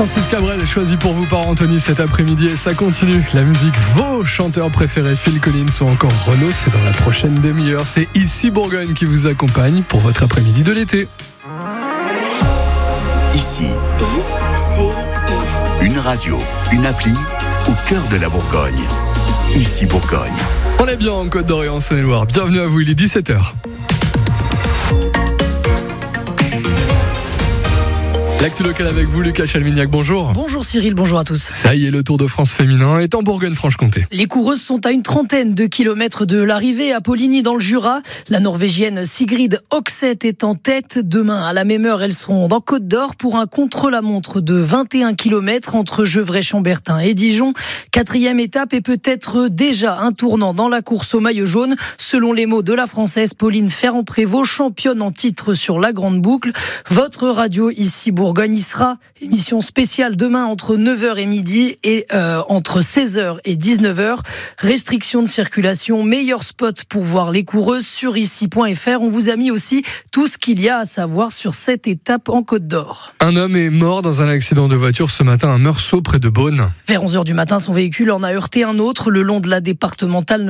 Francis Cabrel, choisi pour vous par Anthony cet après-midi, et ça continue. La musique, vos chanteurs préférés, Phil Collins ou encore Renaud, c'est dans la prochaine demi-heure. C'est Ici Bourgogne qui vous accompagne pour votre après-midi de l'été. Ici, une radio, une appli au cœur de la Bourgogne. Ici Bourgogne. On est bien en Côte d'Or et en Saône-et-Loire. Bienvenue à vous, il est 17h. L'actu local avec vous, Lucas Chalmignac, bonjour. Bonjour Cyril, bonjour à tous. Ça y est, le Tour de France féminin est en Bourgogne-Franche-Comté. Les coureuses sont à une trentaine de kilomètres de l'arrivée à Poligny dans le Jura. La Norvégienne Sigrid Oxeth est en tête. Demain, à la même heure, elles seront dans Côte d'Or pour un contre-la-montre de 21 kilomètres entre Gevrey-Chambertin et Dijon. 4e étape et peut-être déjà un tournant dans la course au maillot jaune. Selon les mots de la Française Pauline Ferrand-Prévot, championne en titre sur la Grande Boucle. Votre radio ici Bourgogne y sera. Émission spéciale demain entre 9h et midi et entre 16h et 19h. Restriction de circulation, meilleur spot pour voir les coureuses sur ici.fr. On vous a mis aussi tout ce qu'il y a à savoir sur cette étape en Côte d'Or. Un homme est mort dans un accident de voiture ce matin à Meursault près de Beaune. Vers 11h du matin, son véhicule en a heurté un autre le long de la départementale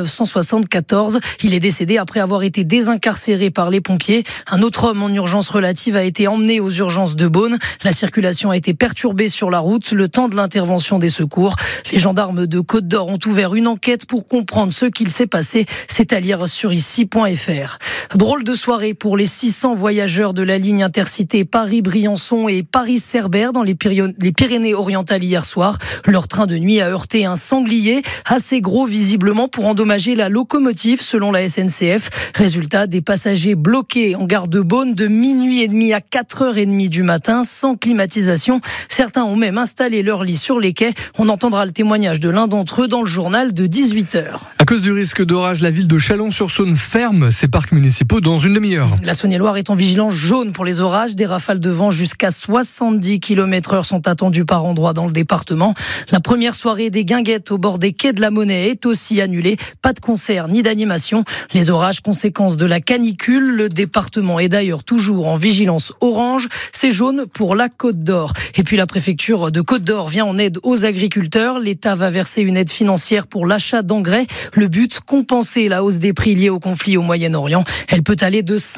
974. Il est décédé après avoir été désincarcéré par les pompiers. Un autre homme en urgence relative a été emmené aux urgences de Beaune. La circulation a été perturbée sur la route le temps de l'intervention des secours. Les gendarmes de Côte d'Or ont ouvert une enquête pour comprendre ce qu'il s'est passé. C'est à lire sur ici.fr. Drôle de soirée pour les 600 voyageurs de la ligne intercité Paris-Briançon et Paris-Cerbère dans les Pyrénées-Orientales hier soir. Leur train de nuit a heurté un sanglier assez gros visiblement pour endommager la locomotive selon la SNCF. Résultat, des passagers bloqués en gare de Beaune de minuit et demi à 4h30 du matin sans climatisation. Certains ont même installé leur lit sur les quais. On entendra le témoignage de l'un d'entre eux dans le journal de 18h. À cause du risque d'orage, la ville de Chalon-sur-Saône ferme ses parcs municipaux dans une demi-heure. La Saône-et-Loire est en vigilance jaune pour les orages. Des rafales de vent jusqu'à 70 km/h sont attendues par endroits dans le département. La première soirée des guinguettes au bord des quais de la Monnaie est aussi annulée. Pas de concert ni d'animation. Les orages, conséquence de la canicule. Le département est d'ailleurs toujours en vigilance orange. C'est jaune pour la Côte d'Or. Et puis la préfecture de Côte d'Or vient en aide aux agriculteurs. L'État va verser une aide financière pour l'achat d'engrais. Le but, compenser la hausse des prix liés au conflit au Moyen-Orient. Elle peut aller de